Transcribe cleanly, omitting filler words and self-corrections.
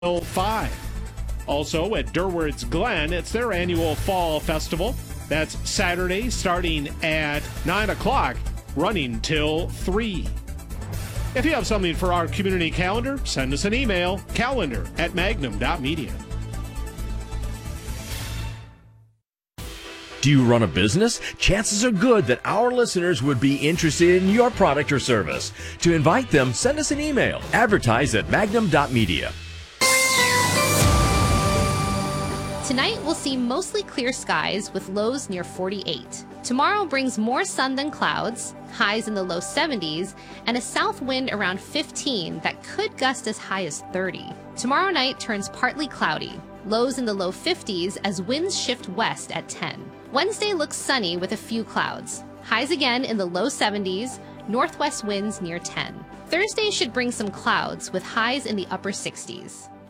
5. Also at Durward's Glen, it's their annual Fall Festival. That's Saturday starting at 9 o'clock, running till 3. If you have something for our community calendar, send us an email, calendar@magnum.media. Do you run a business? Chances are good that our listeners would be interested in your product or service. To invite them, send us an email, advertise@magnum.media. Tonight, we'll see mostly clear skies with lows near 48. Tomorrow brings more sun than clouds, highs in the low 70s, and a south wind around 15 that could gust as high as 30. Tomorrow night turns partly cloudy, lows in the low 50s as winds shift west at 10. Wednesday looks sunny with a few clouds, highs again in the low 70s, northwest winds near 10. Thursday should bring some clouds with highs in the upper 60s.